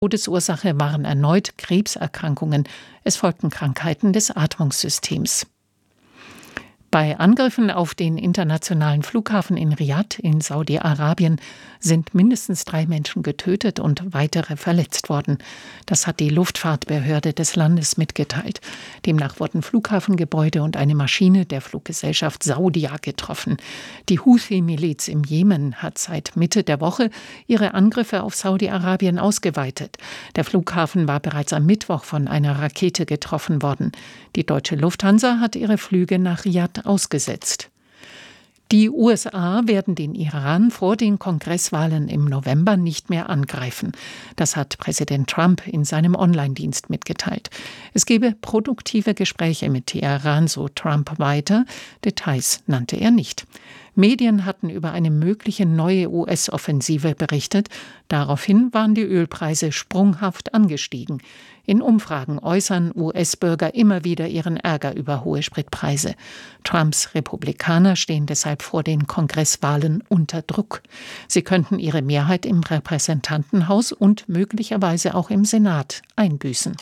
Todesursache waren erneut Krebserkrankungen. Es folgten Krankheiten des Atmungssystems. Bei Angriffen auf den internationalen Flughafen in Riad in Saudi-Arabien sind mindestens 3 Menschen getötet und weitere verletzt worden. Das hat die Luftfahrtbehörde des Landes mitgeteilt. Demnach wurden Flughafengebäude und eine Maschine der Fluggesellschaft Saudia getroffen. Die Houthi-Miliz im Jemen hat seit Mitte der Woche ihre Angriffe auf Saudi-Arabien ausgeweitet. Der Flughafen war bereits am Mittwoch von einer Rakete getroffen worden. Die deutsche Lufthansa hat ihre Flüge nach Riad ausgesetzt. Die USA werden den Iran vor den Kongresswahlen im November nicht mehr angreifen. Das hat Präsident Trump in seinem Online-Dienst mitgeteilt. Es gebe produktive Gespräche mit Teheran, so Trump weiter. Details nannte er nicht. Medien hatten über eine mögliche neue US-Offensive berichtet. Daraufhin waren die Ölpreise sprunghaft angestiegen. In Umfragen äußern US-Bürger immer wieder ihren Ärger über hohe Spritpreise. Trumps Republikaner stehen deshalb vor den Kongresswahlen unter Druck. Sie könnten ihre Mehrheit im Repräsentantenhaus und möglicherweise auch im Senat einbüßen.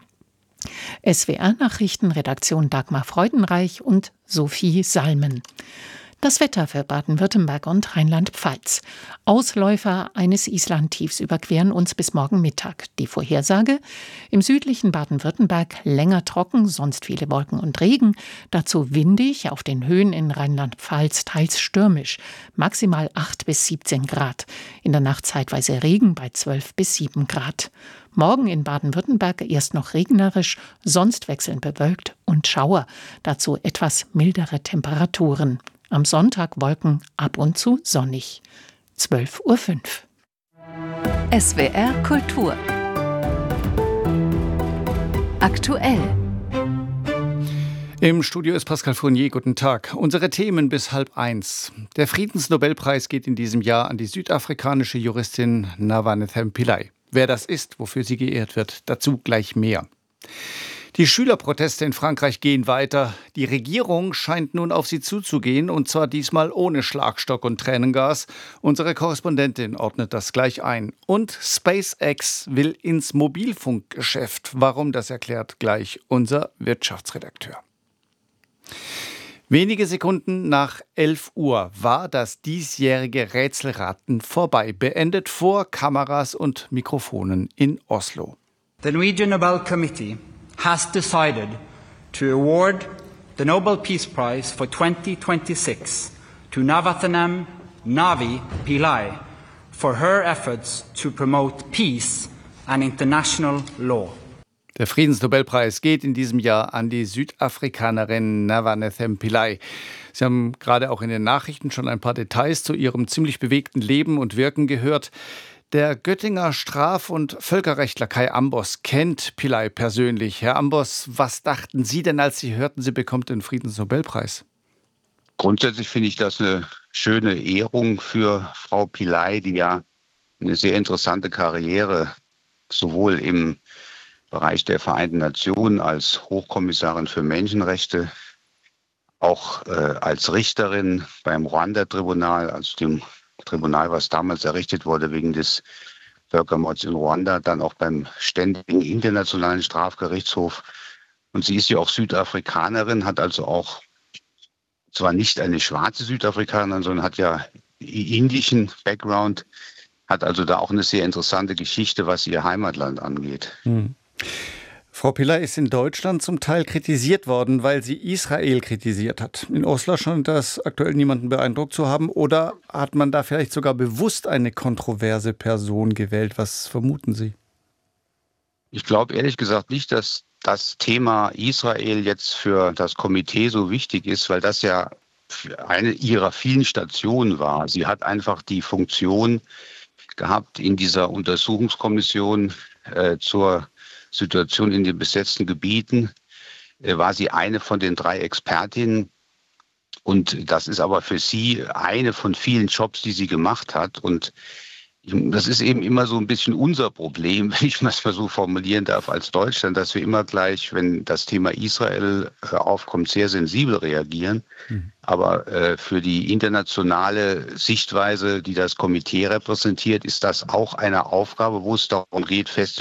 SWR-Nachrichtenredaktion Dagmar Freudenreich und Sophie Salmen. Das Wetter für Baden-Württemberg und Rheinland-Pfalz. Ausläufer eines Islandtiefs überqueren uns bis morgen Mittag. Die Vorhersage: im südlichen Baden-Württemberg länger trocken, sonst viele Wolken und Regen. Dazu windig, auf den Höhen in Rheinland-Pfalz teils stürmisch. Maximal 8 bis 17 Grad. In der Nacht zeitweise Regen bei 12 bis 7 Grad. Morgen in Baden-Württemberg erst noch regnerisch, sonst wechselnd bewölkt und Schauer. Dazu etwas mildere Temperaturen. Am Sonntag Wolken, ab und zu sonnig. 12:05 Uhr. SWR Kultur. Aktuell. Im Studio ist Pascal Fournier. Guten Tag. Unsere Themen bis 12:30. Der Friedensnobelpreis geht in diesem Jahr an die südafrikanische Juristin Navanethem Pillay. Wer das ist, wofür sie geehrt wird, dazu gleich mehr. Die Schülerproteste in Frankreich gehen weiter. Die Regierung scheint nun auf sie zuzugehen, und zwar diesmal ohne Schlagstock und Tränengas. Unsere Korrespondentin ordnet das gleich ein. Und SpaceX will ins Mobilfunkgeschäft. Warum, das erklärt gleich unser Wirtschaftsredakteur. Wenige Sekunden nach 11 Uhr war das diesjährige Rätselraten vorbei, beendet vor Kameras und Mikrofonen in Oslo. The Norwegian Nobel Committee has decided to award the Nobel Peace Prize for 2026 to Navathanam Navi Pillay for her efforts to promote peace and international law. Der Friedensnobelpreis geht in diesem Jahr an die Südafrikanerin Navanethem Pillay. Sie haben gerade auch in den Nachrichten schon ein paar Details zu ihrem ziemlich bewegten Leben und Wirken gehört. Der Göttinger Straf- und Völkerrechtler Kai Ambos kennt Pillay persönlich. Herr Ambos, was dachten Sie denn, als Sie hörten, sie bekommt den Friedensnobelpreis? Grundsätzlich finde ich das eine schöne Ehrung für Frau Pillay, die ja eine sehr interessante Karriere sowohl im Bereich der Vereinten Nationen als Hochkommissarin für Menschenrechte, auch als Richterin beim Ruanda-Tribunal, also dem Tribunal, was damals errichtet wurde wegen des Völkermords in Ruanda, dann auch beim Ständigen Internationalen Strafgerichtshof. Und sie ist ja auch Südafrikanerin, hat also auch zwar nicht eine schwarze Südafrikanerin, sondern hat ja indischen Background, hat also da auch eine sehr interessante Geschichte, was ihr Heimatland angeht. Frau Pillay ist in Deutschland zum Teil kritisiert worden, weil sie Israel kritisiert hat. In Oslo scheint das aktuell niemanden beeindruckt zu haben. Oder hat man da vielleicht sogar bewusst eine kontroverse Person gewählt? Was vermuten Sie? Ich glaube ehrlich gesagt nicht, dass das Thema Israel jetzt für das Komitee so wichtig ist, weil das ja eine ihrer vielen Stationen war. Sie hat einfach die Funktion gehabt in dieser Untersuchungskommission zur Situation in den besetzten Gebieten, war sie eine von den 3 Expertinnen. Und das ist aber für sie eine von vielen Jobs, die sie gemacht hat. Und das ist eben immer so ein bisschen unser Problem, wenn ich das mal so formulieren darf, als Deutschland, dass wir immer gleich, wenn das Thema Israel aufkommt, sehr sensibel reagieren. Aber für die internationale Sichtweise, die das Komitee repräsentiert, ist das auch eine Aufgabe, wo es darum geht, festzustellen,